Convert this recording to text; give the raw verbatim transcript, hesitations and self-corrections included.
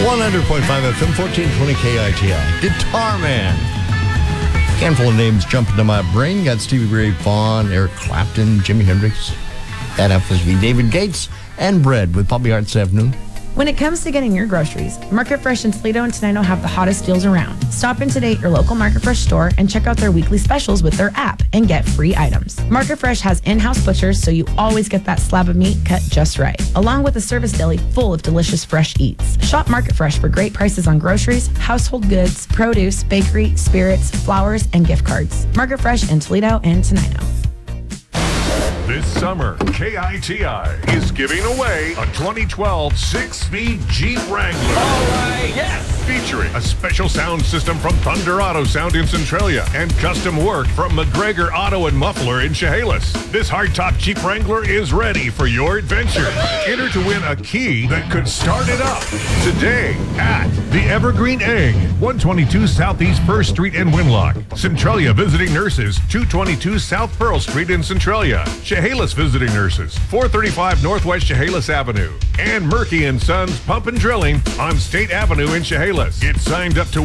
one hundred point five F M, fourteen twenty K I T I. Guitar Man. Handful of names jump into my brain. Got Stevie Ray Vaughan, Eric Clapton, Jimi Hendrix, Ed F.S.V., David Gates, and Bread with Bobby Hart this afternoon. When it comes to getting your groceries, Market Fresh in Toledo and Tenino have the hottest deals around. Stop in today at your local Market Fresh store and check out their weekly specials with their app and get free items. Market Fresh has in-house butchers, so you always get that slab of meat cut just right, along with a service deli full of delicious fresh eats. Shop Market Fresh for great prices on groceries, household goods, produce, bakery, spirits, flowers, and gift cards. Market Fresh in Toledo and Tenino. This summer, K I T I is giving away a twenty twelve six-speed Jeep Wrangler. All right, yes! Featuring a special sound system from Thunder Auto Sound in Centralia and custom work from McGregor Auto and Muffler in Chehalis. This hardtop Jeep Wrangler is ready for your adventure. Enter to win a key that could start it up today at the Evergreen Egg, one twenty-two Southeast First Street in Winlock. Centralia Visiting Nurses, two twenty-two South Pearl Street in Centralia. Chehalis Visiting Nurses, four thirty-five Northwest Chehalis Avenue. And Murky and Sons Pump and Drilling on State Avenue in Chehalis. Get signed up to